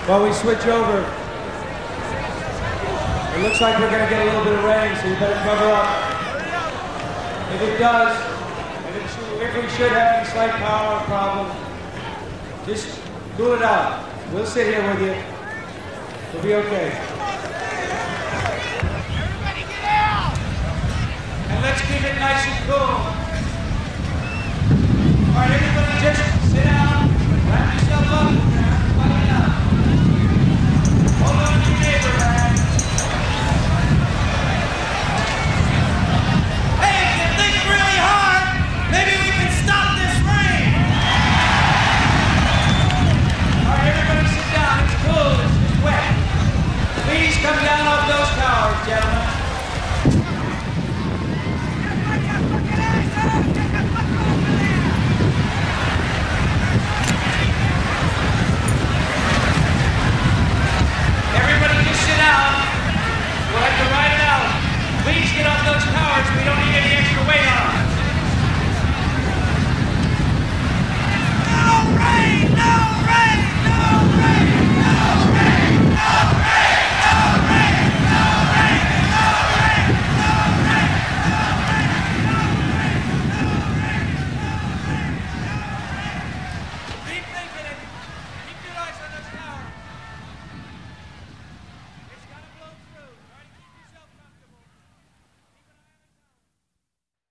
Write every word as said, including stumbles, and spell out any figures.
While we switch over, it looks like we're going to get a little bit of rain, so you better cover up. If it does, if, it should, if we should have any slight power problem, just cool it out. We'll sit here with you. We'll be okay. Everybody get out! And let's keep it nice and cool.